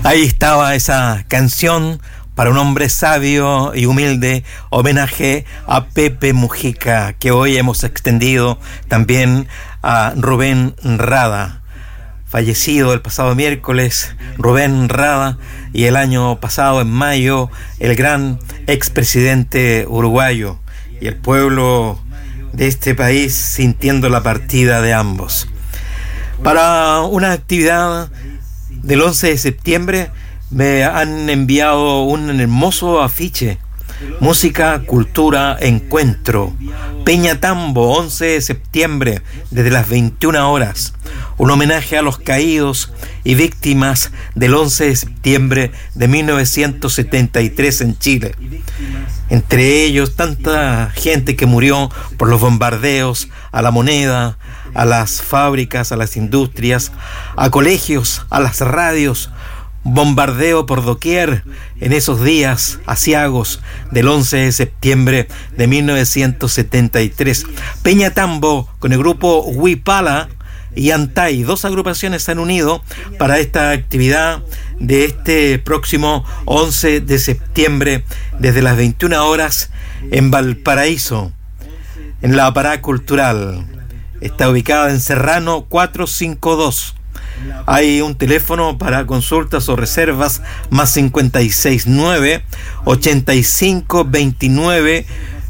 Ahí estaba esa canción para un hombre sabio y humilde, homenaje a Pepe Mujica, que hoy hemos extendido también a Rubén Rada, fallecido el pasado miércoles, Rubén Rada, y el año pasado, en mayo, el gran expresidente uruguayo, y el pueblo de este país sintiendo la partida de ambos. Para una actividad del 11 de septiembre me han enviado un hermoso afiche: música, cultura, encuentro, Peñatambo, 11 de septiembre, desde las 21 horas. Un homenaje a los caídos y víctimas del 11 de septiembre de 1973 en Chile. Entre ellos, tanta gente que murió por los bombardeos a la moneda, a las fábricas, a las industrias, a colegios, a las radios. Bombardeo por doquier en esos días aciagos del 11 de septiembre de 1973. Peñatambo con el grupo Huipala y Antay, dos agrupaciones se han unido para esta actividad de este próximo 11 de septiembre desde las 21 horas en Valparaíso, en la Parada Cultural. Está ubicada en Serrano 452. Hay un teléfono para consultas o reservas, más 569 85 29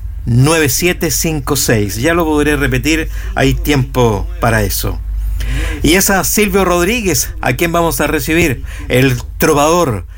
9756. Ya lo podré repetir, hay tiempo para eso. Y es a Silvio Rodríguez a quien vamos a recibir, el trovador,